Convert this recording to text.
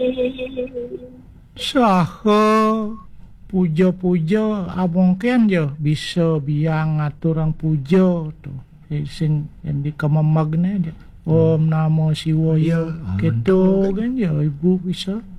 Saha puja-puja abang kan je bisa biang aturang puja tu. Sing yang di kamamag na je. Om Namo Shivaya. Gitu kan je ibu bisa.